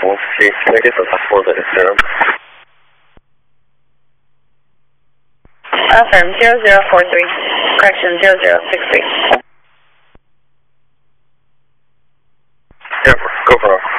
We'll see. Maybe it's a full bit of serum. Affirm 0043. Correction 0063. Yeah, go for it.